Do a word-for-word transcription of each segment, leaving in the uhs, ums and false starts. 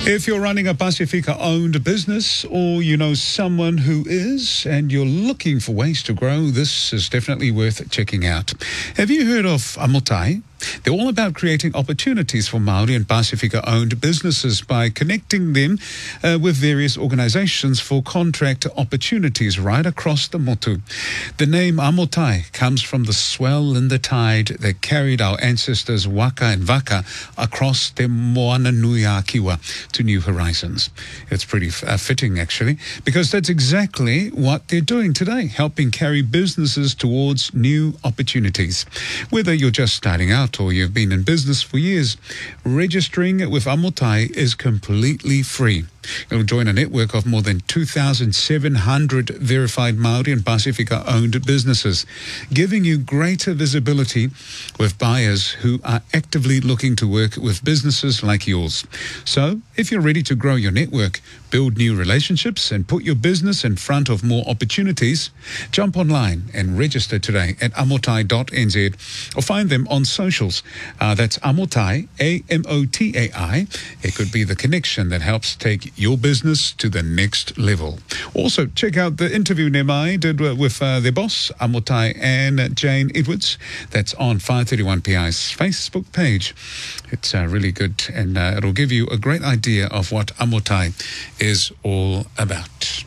If you're running a Pacifica-owned business or you know someone who is and you're looking for ways to grow, this is definitely worth checking out. Have you heard of Amotai? They're all about creating opportunities for Māori and Pacifica-owned businesses by connecting them uh, with various organizations for contract opportunities right across the motu. The name Amotai comes from the swell in the tide that carried our ancestors Waka and Vaka across Te Moana Nui a Kiwa to new horizons. It's pretty uh, fitting, actually, because that's exactly what they're doing today, helping carry businesses towards new opportunities. Whether you're just starting out or you've been in business for years, registering with Amotai is completely free. You'll join a network of more than two thousand seven hundred verified Māori and Pacifica-owned businesses, giving you greater visibility with buyers who are actively looking to work with businesses like yours. So, if you're ready to grow your network, build new relationships, and put your business in front of more opportunities, jump online and register today at amotai dot n z or find them on socials. Uh, that's Amotai, A M O T A I. It could be the connection that helps take your business to the next level. Also, check out the interview Nemai did with uh, their boss, Amotai and Jane Edwards. That's on five thirty-one P I's Facebook page. It's uh, really good, and uh, it'll give you a great idea of what Amotai is all about.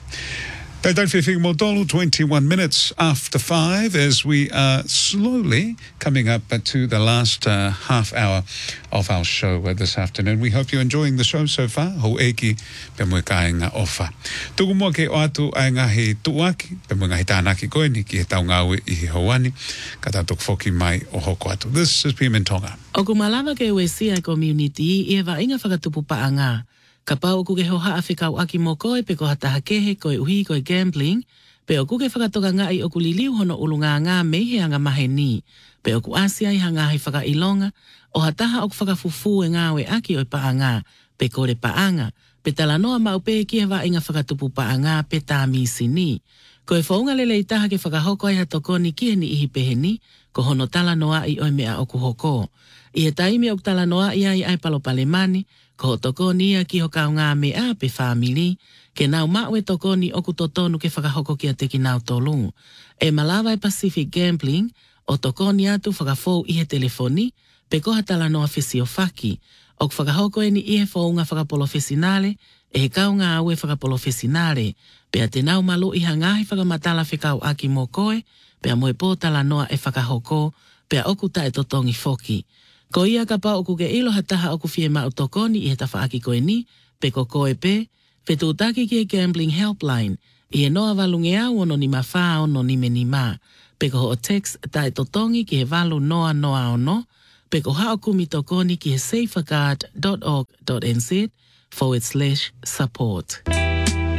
twenty-one minutes after five as we are slowly coming up to the last uh, half hour of our show uh, this afternoon. We hope you're enjoying the show so far. Ho eki pe mwe kainga ofa. Tuku mua ke o atu ai ngahi tuaki pe mwe ngahi tānaki koe ni ki he tau ngawe i he hauani ka tātuk foki mai o hoko atu. This is Pimentonga. O kumalawa ke wesia community i he wa inga whakatupu paanga. Ka pau kuke hoha a whikau aki mo koe pe ko hataha kehe koe uhi koe gambling, pe o kuke whakatoka ngai o kuliliu hono ulunga ngā mehe anga mahe ni, pe o ku asia i hanga hi whakailonga, o hataha o ku whakafufu e ngāwe aki o paanga, pe kore paanga, pe talanoa maupe ki he wa inga whakatupu paanga pe tā misi ni. Koe whaunga lele i taha ke whakahoko ai hatoko ni ki he ni ihi pehe ni, ko hono talanoa i oi mea o ku hoko. I he taimi o ku talanoa i ai ai palopale mani, ko toko nia ki ho kau ngā mea pe whamili, ke nau maue toko ni oku totonu ke whakahoko ki a te ki nau tolu. E malawa e Pacific Gambling, o toko ni atu whakafou i he telefoni, pe koha tala noa whisi o whaki. O ku whakahoko e ni i he whaunga whakapolo whesinale, e he kau ngā aue whakapolo whesinale, pe a te nau malu i hangahi whakamatala whikau aki mo koe, pe a moe pō tala noa e whakahoko, pe a oku ta e totongi foki. Ko ia ka pa o kuke ilo hataha o ku fie ma utokoni i he tawhaaki koe ni, pe ko koe pe, pe tūtaki ki e gambling helpline, i he noa walunge au ono ni mawha ono ni me ni ma, pe ko ho text tae totongi ki he walu noa noa ono, pe ko hao kumi tokoni ki he safeguard dot org dot n z forward slash support.